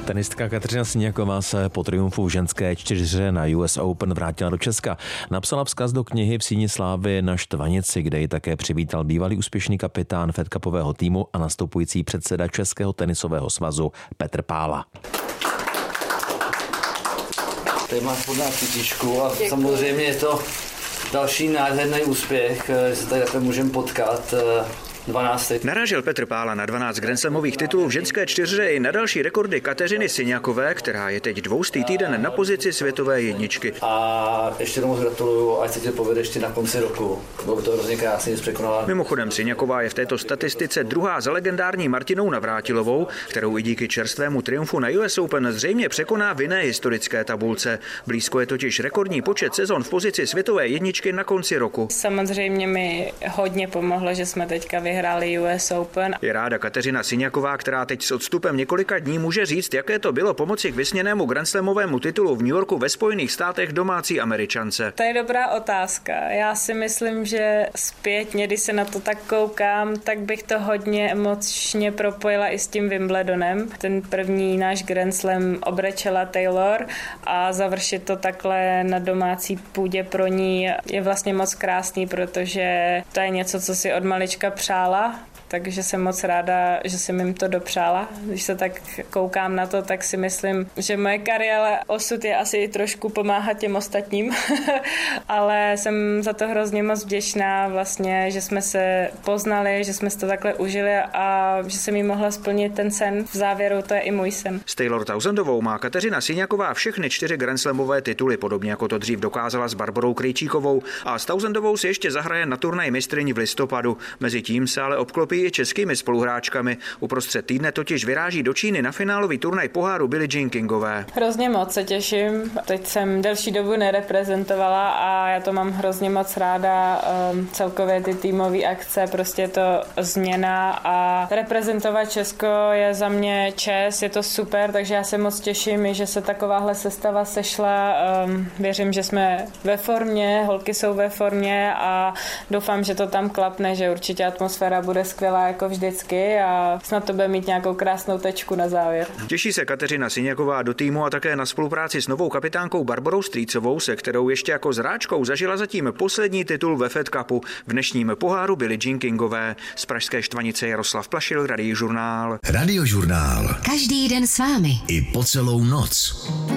Tenistka Kateřina Siniaková se po triumfu v ženské čtyřhře na US Open vrátila do Česka. Napsala vzkaz do knihy V síni slávy na Štvanici, kde ji také přivítal bývalý úspěšný kapitán Fed Cupového týmu a nastupující předseda Českého tenisového svazu Petr Pála. Tady máš pod nás kytičku a samozřejmě je to další nádherný úspěch, že se tady takhle můžeme potkat. 12. Narážel Petr Pála na 12 grandslamových titulů v ženské čtyřhře i na další rekordy Kateřiny Siniakové, která je teď 200. týden na pozici světové jedničky. A ještě tomu gratuluju, ať se tě povede ještě na konci roku. Bylo by to hrozně krásně, překonala. Mimochodem Siniaková je v této statistice druhá za legendární Martinou Navrátilovou, kterou i díky čerstvému triumfu na US Open zřejmě překoná v jiné historické tabulce. Blízko je totiž rekordní počet sezon v pozici světové jedničky na konci roku. Samozřejmě mi hodně pomohlo, že jsme teďka vyhráli US Open. Je ráda Kateřina Siniaková, která teď s odstupem několika dní může říct, jaké to bylo pomoci k vysněnému grandslamovému titulu v New Yorku ve Spojených státech domácí Američance. To je dobrá otázka. Já si myslím, že zpětně, když se na to tak koukám, tak bych to hodně emočně propojila i s tím Wimbledonem. Ten první náš Grand Slam obrečela Taylor a završit to takhle na domácí půdě pro ní je vlastně moc krásný, protože to je něco, co si od malička přála, takže jsem moc ráda, že jsem jim to dopřála. Když se tak koukám na to, tak si myslím, že moje kariéra osud je asi trošku pomáhat těm ostatním, ale jsem za to hrozně moc vděčná vlastně, že jsme se poznali, že jsme si to takhle užili a že jsem jí mohla splnit ten sen. V závěru to je i můj sen. S Taylor Tousendovou má Kateřina Siniaková všechny 4 grandslamové tituly, podobně jako to dřív dokázala s Barborou Krejčíkovou, a s Tousendovou si ještě zahraje na turnaj mistryň v listopadu. Mezitím se ale obklopí i českými spoluhráčkami. Uprostřed týdne totiž vyráží do Číny na finálový turnaj poháru Billie Jean Kingové. Hrozně moc se těším. Teď jsem delší dobu nereprezentovala a já to mám hrozně moc ráda. Celkově ty týmové akce, prostě je to změna a reprezentovat Česko je za mě čest, je to super, takže já se moc těším, že se takováhle sestava sešla. Věřím, že jsme ve formě, holky jsou ve formě a doufám, že to tam klapne, že určitě atmosféra bude skvělá jako vždycky a snad to bude mít nějakou krásnou tečku na závěr. Těší se Kateřina Siniaková do týmu a také na spolupráci s novou kapitánkou Barborou Strýcovou, se kterou ještě jako zráčkou zažila zatím poslední titul ve Fed Cupu v dnešním poháru Billie Jean Kingové. Z pražské Štvanice Jaroslav Plašil, Radiožurnál. Radiožurnál. Každý den s vámi. I po celou noc.